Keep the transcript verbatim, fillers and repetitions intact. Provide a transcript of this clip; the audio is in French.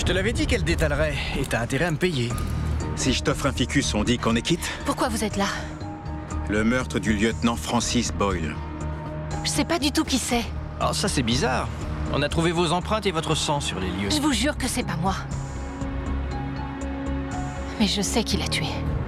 Je te l'avais dit qu'elle détalerait, et t'as intérêt à me payer. Si je t'offre un ficus, on dit qu'on est quitte? Pourquoi vous êtes là? Le meurtre du lieutenant Francis Boyle. Je sais pas du tout qui c'est. Oh, ça c'est bizarre. On a trouvé vos empreintes et votre sang sur les lieux. Je vous jure que c'est pas moi. Mais je sais qui l'a tué.